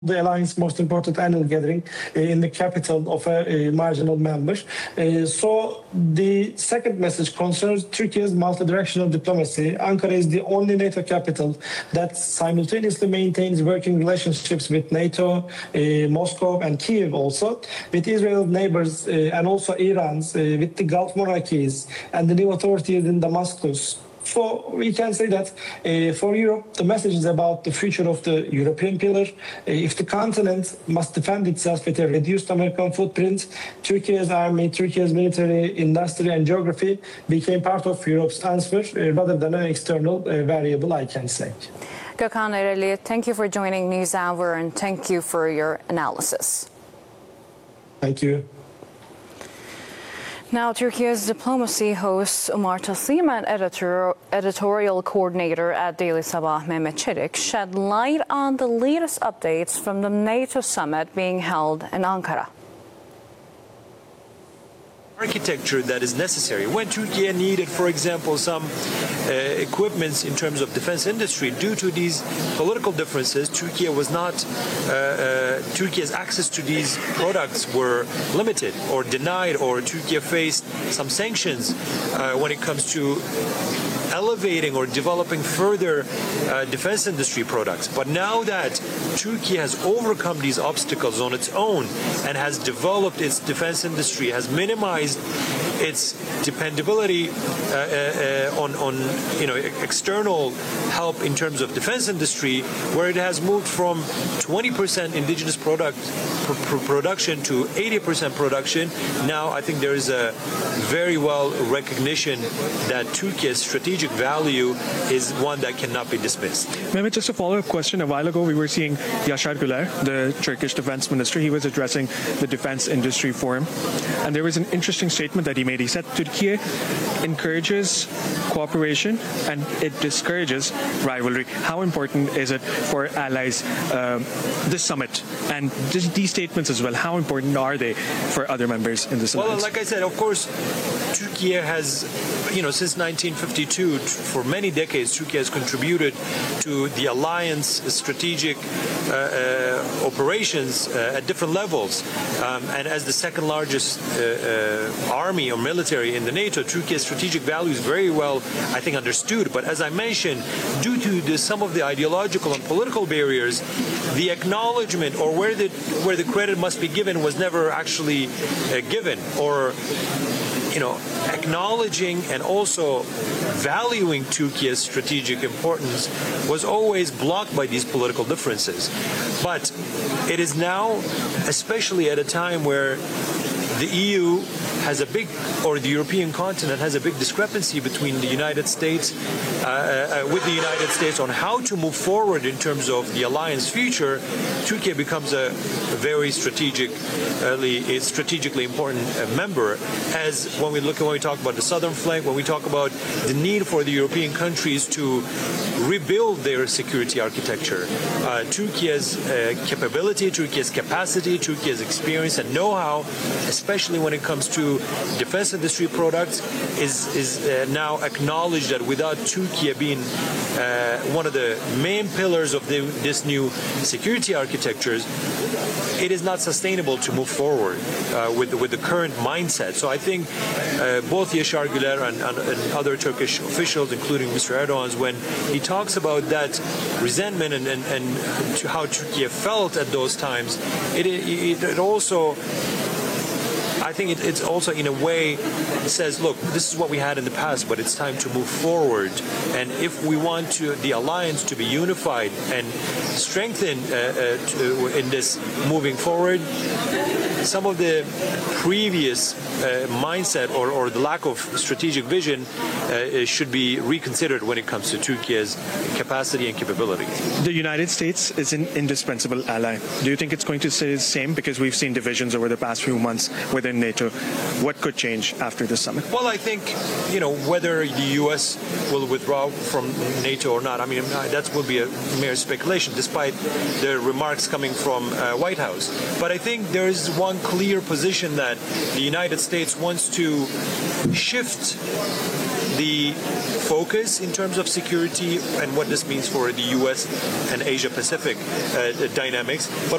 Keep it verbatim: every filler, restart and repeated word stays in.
the alliance's most important annual gathering uh, in the capital of a, a marginal member. Uh, so the second message concerns Turkey's multidirectional diplomacy. Ankara is the only NATO capital that simultaneously maintains working relationships with NATO, uh, Moscow and Kiev also, with Israel's neighbors uh, and also Iran's, uh, with the Gulf monarchies and the new authorities in Damascus. So we can say that uh, for Europe, the message is about the future of the European pillar. Uh, if the continent must defend itself with a reduced American footprint, Turkey's army, Turkey's military, industry and geography became part of Europe's answer uh, rather than an external uh, variable, I can say. Gökhan Ereli, thank you for joining NewsHour and thank you for your analysis. Thank you. Now, Turkey's diplomacy host Umar Taslim and editor, editorial coordinator at Daily Sabah, Mehmet Çelik, shed light on the latest updates from the NATO summit being held in Ankara. Architecture that is necessary. When Turkey needed, for example, some uh, equipments in terms of defense industry, due to these political differences, Turkey was not, uh, uh, Turkey's access to these products were limited or denied, or Turkey faced some sanctions uh, when it comes to elevating or developing further uh, defense industry products. But now that Turkey has overcome these obstacles on its own and has developed its defense industry, has minimized its dependability uh, uh, on, on you know external help in terms of defense industry, where it has moved from twenty percent indigenous product pr pr production to eighty percent production. Now I think there is a very well recognition that Turkey's strategic value is one that cannot be dismissed. Mehmet, just a follow-up question. A while ago, we were seeing Yaşar Güler, the Turkish defense minister. He was addressing the defense industry forum, and there was an interesting statement that he made. He said Turkey encourages cooperation and it discourages rivalry. How important is it for allies, um, this summit, and this, these statements as well? How important are they for other members in this alliance? Well, like I said, of course, Turkey has, you know, since nineteen fifty-two, for many decades, Turkey has contributed to the alliance strategic uh, uh, operations uh, at different levels. Um, and as the second largest uh, uh, army or military in the NATO, Turkey's strategic value is very well, I think, understood. But as I mentioned, due to the, some of the ideological and political barriers, the acknowledgement or where the where the credit must be given was never actually uh, given, or you know, acknowledging and also valuing Turkey's strategic importance was always blocked by these political differences. But it is now, especially at a time where the E U has a big, or the European continent has a big discrepancy between the United States, uh, uh, with the United States on how to move forward in terms of the alliance future. Turkey becomes a very strategically, strategically important member. As when we look at when we talk about the southern flank, when we talk about the need for the European countries to rebuild their security architecture, uh, Turkey's uh, capability, Turkey's capacity, Turkey's experience and know-how, especially when it comes to defense industry products, is is uh, now acknowledged that without Turkey being uh, one of the main pillars of the, this new security architectures, it is not sustainable to move forward uh, with, with the current mindset. So I think uh, both Yaşar Güler and, and, and other Turkish officials, including Mister Erdogan, when he talks about that resentment and, and, and how Turkey felt at those times, it, it, it also I think it, it's also in a way says, look, this is what we had in the past, but it's time to move forward. And if we want to the alliance to be unified and strengthened uh, uh, to, in this moving forward, some of the previous uh, mindset or, or the lack of strategic vision uh, should be reconsidered when it comes to Turkey's capacity and capability. The United States is an indispensable ally. Do you think it's going to stay the same? Because we've seen divisions over the past few months within NATO. What could change after the summit? Well, I think, you know, whether the U S will withdraw from NATO or not, I mean, that will be a mere speculation, despite the remarks coming from uh, White House. But I think there is one clear position that the United States wants to shift the focus in terms of security and what this means for the U S and Asia Pacific uh, dynamics, but